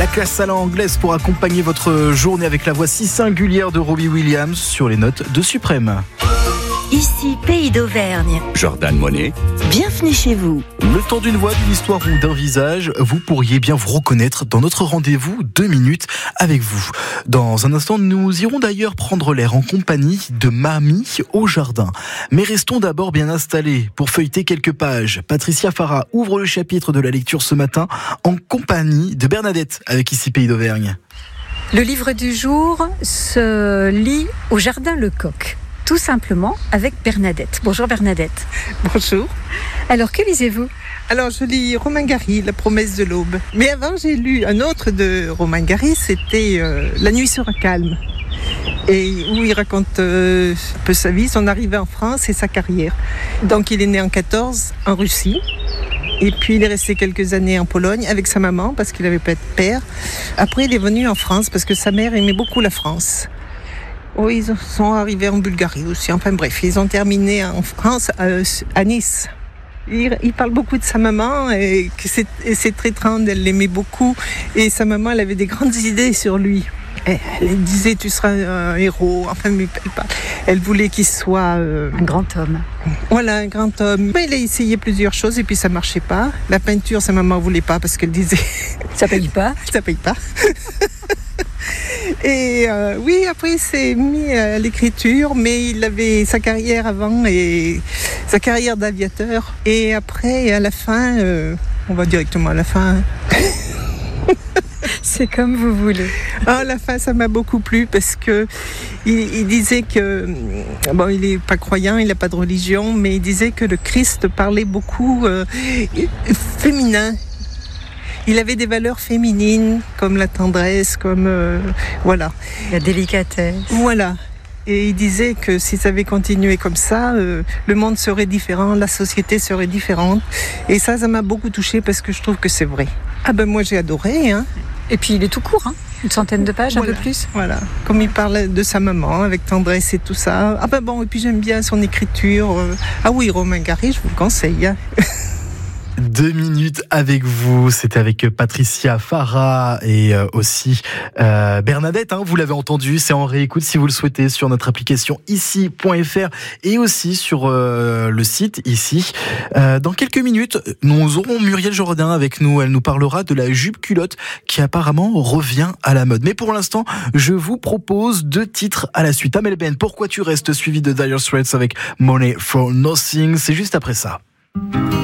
La classe à l'anglaise pour accompagner votre journée avec la voix si singulière de Robbie Williams sur les notes de Suprême. Ici, Pays d'Auvergne. Jordan Monet. Bienvenue chez vous. Le temps d'une voix, d'une histoire ou d'un visage, vous pourriez bien vous reconnaître dans notre rendez-vous 2 minutes avec vous. Dans un instant, nous irons d'ailleurs prendre l'air en compagnie de Mamie au jardin. Mais restons d'abord bien installés pour feuilleter quelques pages. Patricia Farah ouvre le chapitre de la lecture ce matin en compagnie de Bernadette avec Ici Pays d'Auvergne. Le livre du jour se lit au Jardin Lecoq. Tout simplement avec Bernadette. Bonjour Bernadette. Bonjour. Alors que lisez-vous ? Alors je lis Romain Gary, La promesse de l'aube. Mais avant j'ai lu un autre de Romain Gary, c'était La nuit sera calme. Et où il raconte un peu sa vie, son arrivée en France et sa carrière. Donc il est né en 14 en Russie. Et puis il est resté quelques années en Pologne avec sa maman parce qu'il n'avait pas de père. Après il est venu en France parce que sa mère aimait beaucoup la France. Oui, ils sont arrivés en Bulgarie aussi. Enfin bref, ils ont terminé en France, à Nice. Il parle beaucoup de sa maman et que c'est très tendre, elle l'aimait beaucoup. Et sa maman, elle avait des grandes idées sur lui. Elle disait, tu seras un héros. Enfin, mais elle voulait qu'il soit... Un grand homme. Voilà, un grand homme. Mais il a essayé plusieurs choses et puis ça ne marchait pas. La peinture, sa maman ne voulait pas parce qu'elle disait... Ça paye pas. Ça paye pas. Et oui, après il s'est mis à l'écriture, mais il avait sa carrière avant et sa carrière d'aviateur. Et après, à la fin, on va directement à la fin. C'est comme vous voulez. À la fin, ça m'a beaucoup plu parce que il disait que bon, il est pas croyant, il n'a pas de religion, mais il disait que le Christ parlait beaucoup féminin. Il avait des valeurs féminines, comme la tendresse, comme... voilà. La délicatesse. Voilà. Et il disait que si ça avait continué comme ça, le monde serait différent, la société serait différente. Et ça m'a beaucoup touchée parce que je trouve que c'est vrai. Ah ben moi j'ai adoré. Hein. Et puis il est tout court, hein. Une centaine de pages, voilà, un peu plus. Voilà. Comme il parle de sa maman, avec tendresse et tout ça. Ah ben bon, et puis j'aime bien son écriture. Ah oui, Romain Gary, je vous le conseille. Hein. 2 minutes avec vous, c'était avec Patricia Farah et aussi Bernadette, hein, vous l'avez entendu, c'est en réécoute si vous le souhaitez sur notre application ici.fr et aussi sur le site ici. Dans quelques minutes, nous aurons Muriel Jourdain avec nous, elle nous parlera de la jupe culotte qui apparemment revient à la mode. Mais pour l'instant, je vous propose 2 titres à la suite. Amel Ben, Pourquoi tu restes, suivi de Dire Straits avec Money for Nothing, c'est juste après ça.